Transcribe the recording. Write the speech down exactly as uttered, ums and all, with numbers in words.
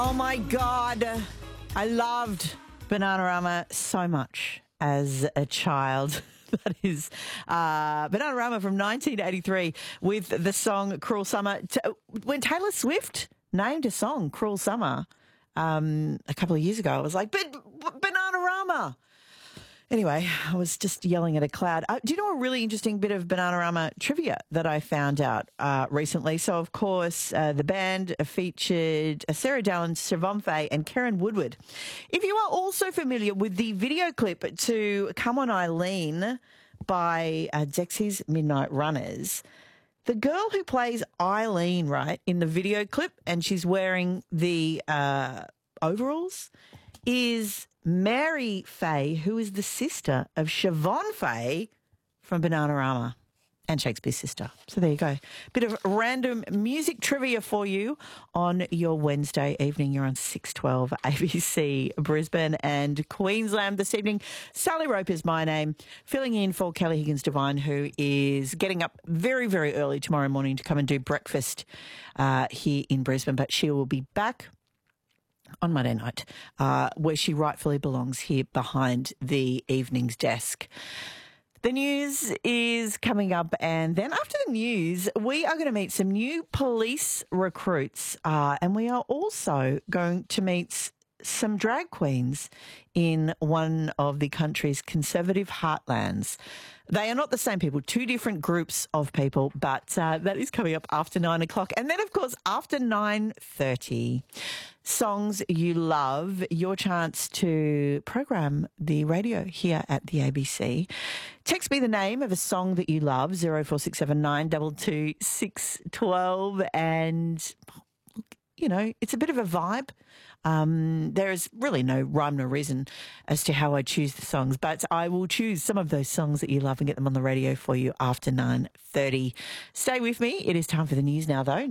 Oh my God, I loved Bananarama so much as a child. That is uh, Bananarama from nineteen eighty-three with the song Cruel Summer. T- when Taylor Swift named a song Cruel Summer um, a couple of years ago, I was like, but Bananarama. Anyway, I was just yelling at a cloud. Uh, do you know a really interesting bit of Bananarama trivia that I found out uh, recently? So, of course, uh, the band featured uh, Sarah Dallin, Siobhan Fay and Karen Woodward. If you are also familiar with the video clip to Come On Eileen by uh, Dexy's Midnight Runners, the girl who plays Eileen, right, in the video clip, and she's wearing the uh, overalls, is Mary Fay, who is the sister of Siobhan Fay from Bananarama and Shakespeare's sister. So there you go. Bit of random music trivia for you on your Wednesday evening. You're on six twelve A B C Brisbane and Queensland this evening. Sally Rope is my name, filling in for Kelly Higgins-Devine, who is getting up very, very early tomorrow morning to come and do breakfast uh, here in Brisbane. But she will be back on Monday night, uh, where she rightfully belongs, here behind the evening's desk. The news is coming up, and then after the news, we are going to meet some new police recruits, uh, and we are also going to meet some drag queens in one of the country's conservative heartlands. They are not the same people, two different groups of people, but uh, that is coming up after nine o'clock. And then, of course, after nine thirty, songs you love, your chance to program the radio here at the A B C. Text me the name of a song that you love, zero four six seven nine two two six one two, and you know, it's a bit of a vibe. Um, there is really no rhyme nor reason as to how I choose the songs, but I will choose some of those songs that you love and get them on the radio for you after nine thirty. Stay with me. It is time for the news now, though.